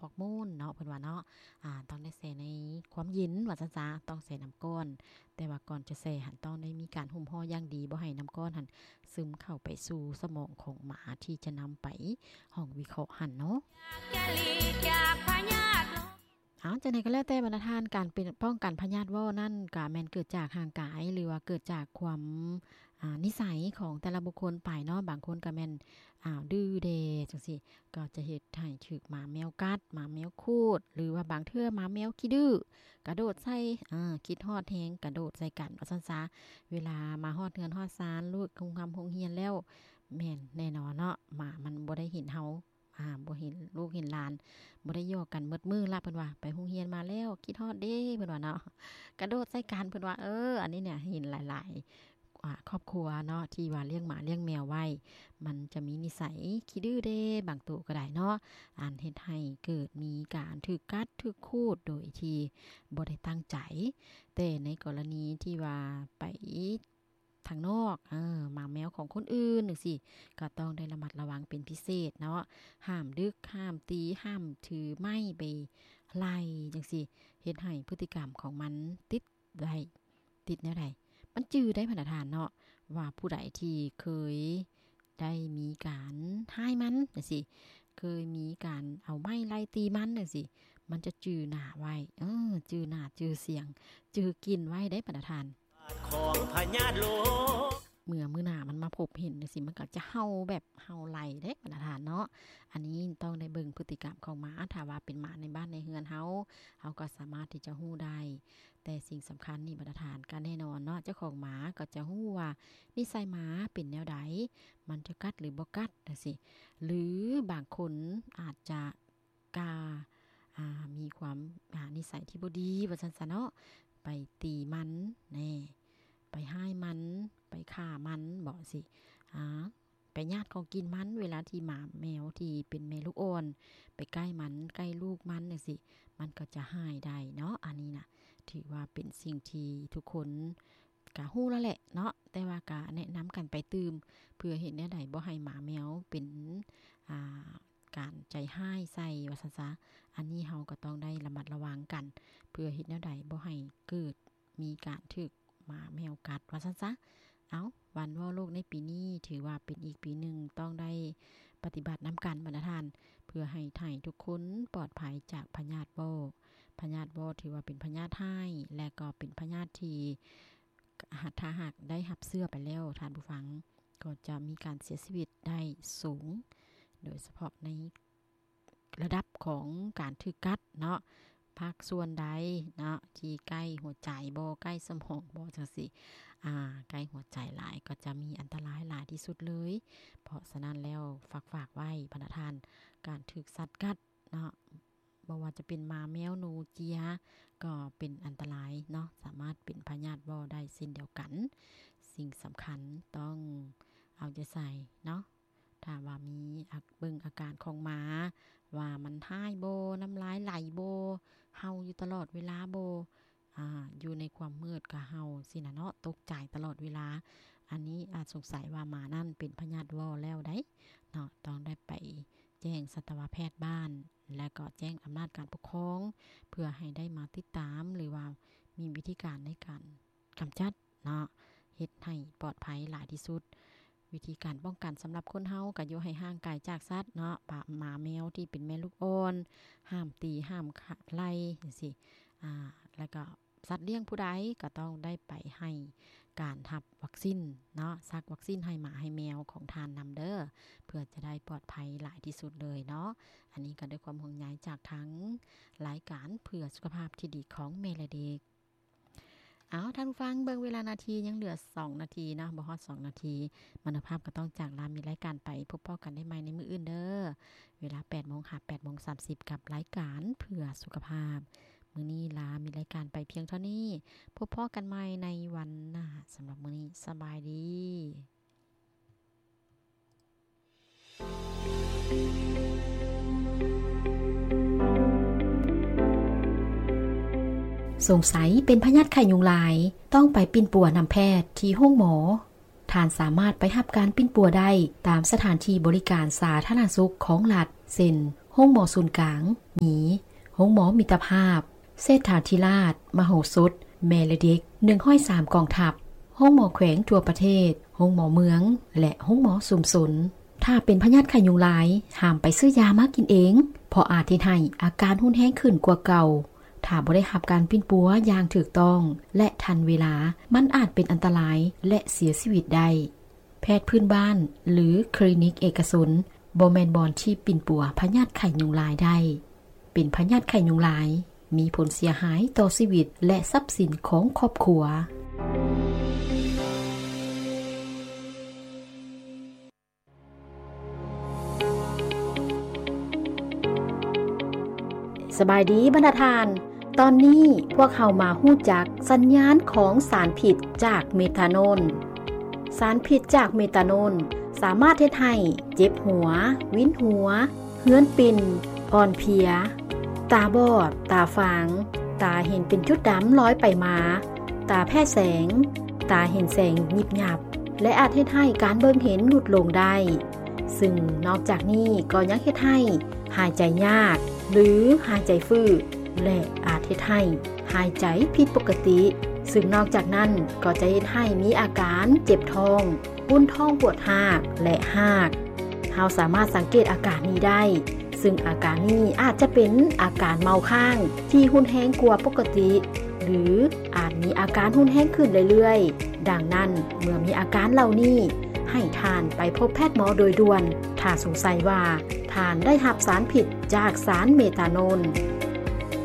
อกมูลเนาะเพิ่นว่าเนาะต้องได้ใส่ในความเย็นว่าซั่นซะต้องใส่น้ำก้อนแต่ว่าก่อนจะใส่หั่นต้องได้มีการหุ้มห่ออย่างดีบ่ให้น้ำก้อนหั่นซึมเข้าไปสู่สมองของหมาที่จะนำไปห้องวิเคราะห์หั่นเนาะจังได๋ก็แล้วแต่บรรณาทานการเป็นป้องกันพยาธิว่าวนั่นก็แม่นเกิดจากห่างกายหรือว่าเกิดจากความนิสัยของแต่ละบุคคลไปเนาะบางคนก็แม่นดื้อเดจังซี่ก็จะเฮ็ดให้ถูกหมาแมวกัดหมาแมวคูดหรือว่าบางเทื่อหมาแมวขี้ดื้อกระโดดใส่คิดฮอดแฮงกระโดดใส่กันว่าซั่นซะเวลามาฮอดเฮือนฮอดศาลลูกคงทำโรงเรียนแล้วแม่นแน่นอนเนาะหมามันบ่ได้เห็นเฮาบ่เห็นลูกเห็นหลานบ่ได้ย่อกันหมดมื้อละเพิ่นว่าไปโรงเรียนมาแล้วคิดฮอดเด้เพิ่นว่าเนาะกระโดดใส่กันเพิ่นว่าอันนี้เนี่ยเห็นหลายๆครอบครัวเนาะที่ว่าเลี้ยงหมาเลี้ยงแมวไว้มันจะมีนิสัยขี้ดื้อเด้บางตัวก็ได้เนาะเฮ็ดให้เกิดมีการถูกกัดถูกคูดโดยที่บ่ได้ตั้งใจแต่ในกรณีที่ว่าไปทางนอกหมาแมวของคนอื่นจังซี่ก็ต้องได้ระมัดระวังเป็นพิเศษเนาะห้ามดึกห้ามตีห้ามถือไม้ไปไล่จังซี่เฮ็ดให้พฤติกรรมของมันติดแนวใดมันจื้อได้พะนะทานเนาะว่าผู้ใดที่เคยได้มีการให้มันจังซี่เคยมีการเอาไม้ไล่ตีมันจังซี่มันจะจื้อหน้าไว้จื้อหน้าจื้อเสียงจื้อกินไว้ได้พะนะทานของพญาติโลมื้อหน้ามันมาพบเห็นจังซี่มันก็จะเห่าแบบเห่าไล่เด้บรรดาทานเนาะอันนี้ต้องได้เบิ่งพฤติกรรมของหมาถ้าว่าเป็นหมาในบ้านในเรือนเฮาก็สามารถที่จะฮู้ได้แต่สิ่งสำคัญนี่บรรดาทานก็แน่นอนเนาะเจ้าของหมาก็จะฮู้ว่านิสัยหมาเป็นแนวใดมันจะกัดหรือบ่กัดจังซี่หรือบางคนอาจจะมีความนิสัยที่บ่ดีว่าซั่นซะเนาะไปตีมันแน่ไปให้มันไปฆ่ามันบ่สิไปญาติของกินมันเวลาที่หมาแมวที่เป็นแม่ลูกอ่อนไปใกล้มันใกล้ลูกมันจังซี่มันก็จะหายได้เนาะอันนี้น่ะถือว่าเป็นสิ่งที่ทุกคนก็ฮู้แล้วแหละเนาะแต่ว่าก็แนะนำกันไปตื่มเพื่อเฮ็ดแนวใดบ่ให้หมาแมวเป็นการใจห้ายใส่ว่าซั่นซะอันนี้เฮาก็ต้องได้ระมัดระวังกันเพื่อเฮ็ดแนวใดบ่ให้เกิดมีการถูกหมาแมวกัดว่าซั่นซะวันว่าวโลกในปีนี้ถือว่าเป็นอีกปีหนึ่งต้องได้ปฏิบัตินำกันบรรณาทานเพื่อให้ไทยทุกคนปลอดภัยจากพยาธิว่าวถือว่าเป็นพยาธิให้และก็เป็นพยาธิที่ถ้าหากได้รับเสื้อไปแล้วท่านผู้ฟังก็จะมีการเสียชีวิตได้สูงโดยเฉพาะในระดับของการถูกกัดเนาะภาคส่วนใดเนาะที่ใกล้หัวใจบ่ใกล้สมองบ่จังซี่ใกล้หัวใจหลายก็จะมีอันตรายหลายที่สุดเลยเพราะฉะนั้นแล้วฝากไว้บรรณาทานการถูกสัตว์กัดเนาะบ่ว่าจะเป็นหมาแมวหนูเจียก็เป็นอันตรายเนาะสามารถเป็นพยาธิว่าวได้เช่นเดียวกันสิ่งสำคัญต้องเอาใจใส่เนาะถ้าว่ามีเบิ่งอาการของหมาว่ามันท้ายโบน้ำลายไหลโบเฮาอยู่ตลอดเวลาโบอยู่ในความมืดก็เฮาสินะเนาะตกใจตลอดเวลาอันนี้อาจสงสัยว่าหมานั่นเป็นพยาธิว่าวแล้วได้เนาะต้องได้ไปแจ้งสัตวแพทย์บ้านและก็แจ้งอำนาจการปกครองเพื่อให้ได้มาติดตามหรือว่ามีวิธีการในการกำจัดเนาะเฮ็ดให้ปลอดภัยหลายที่สุดวิธีการป้องกันสำหรับคนเฮาก็อยู่ให้ห่างไกลจากสัตว์เนาะหมาแมวที่เป็นแม่ลูกอ่อนห้ามตีห้ามไล่จังซี่แล้วก็สัตว์เลี้ยงผู้ใดก็ต้องได้ไปให้การรับวัคซีนเนาะซักวัคซีนให้หมาให้แมวของทานนำเด้อเพื่อจะได้ปลอดภัยหลายที่สุดเลยเนาะอันนี้ก็ด้วยความห่วงใยจากทั้งรายการเพื่อสุขภาพที่ดีของแม่และเด็กท่านฟังเบิ่งเวลานาทียังเหลือ2นาทีนะบ่ฮอด2นาทีมณภาพก็ต้องจากลามีรายการไปพบกันได้ใหม่ในมื้ออื่นเด้อเวลา 8:30 กับรายการเพื่อสุขภาพมื้อนี้ลามีรายการไปเพียงเท่านี้พบกันใหม่ในวันหน้าสำหรับมื้อนี้สบายดีสงสัยเป็นพยาธิไข้ยุงลายต้องไปปิ้นปัวนำแพทย์ที่ห้องหมอท่านสามารถไปรับการปิ้นปัวได้ตามสถานที่บริการสาธารณสุขของรัฐเช่นห้องหมอศูนย์กลางมีห้องหมอมิตรภาพเศรษฐาธิราชมโหสถแม่และเด็ก103กองทัพห้องหมอแขวงทั่วประเทศห้องหมอเมืองและห้องหมอสุมสนถ้าเป็นพยาธิไข้ยุงลายห้ามไปซื้อยามากินเองเพราะอาจเฮ็ดให้อาการรุนแรงขึ้นกว่าเก่าถ้าบ่ได้รับการปิ้นปัวอย่างถูกต้องและทันเวลามันอาจเป็นอันตรายและเสียชีวิตได้แพทย์พื้นบ้านหรือคลินิกเอกชนบ่แม่นบ่อนที่ปิ้นปัวพยาธิไข้ยุงลายได้เป็นพยาธิไข้ยุงลายมีผลเสียหายต่อชีวิตและทรัพย์สินของครอบครัวสบายดีบรรดาทานตอนนี้พวกเขามาฮู้จักสัญญาณของสารพิษจากเมทานอลสารพิษจากเมทานอลสามารถเฮ็ดให้เจ็บหัววินหัวเหือนปิ่นอ่อนเพลียตาบอดตาฟางตาเห็นเป็นจุดดำลอยไปมาตาแพ้แสงตาเห็นแสงยิบยับและอาจเฮ็ดให้การเบิ่งเห็นหลุดลงได้ซึ่งนอกจากนี้ก็ยังเฮ็ดให้หายใจยากหรือหายใจฝืดและอาจเฮ็ดให้หายใจผิดปกติซึ่งนอกจากนั้นก็จะเฮ็ดให้มีอาการเจ็บท้องอุ่นท้องปวดหากและหากเราสามารถสังเกตอาการนี้ได้ซึ่งอาการนี้อาจจะเป็นอาการเมาข้างที่รุนแรงกว่าปกติหรืออาจมีอาการรุนแรงขึ้นเรื่อยๆดังนั้นเมื่อมีอาการเหล่านี้ให้ทานไปพบแพทย์หมอโดยด่วนถ้าสงสัยว่าทานได้รับสารพิษจากสารเมทานอล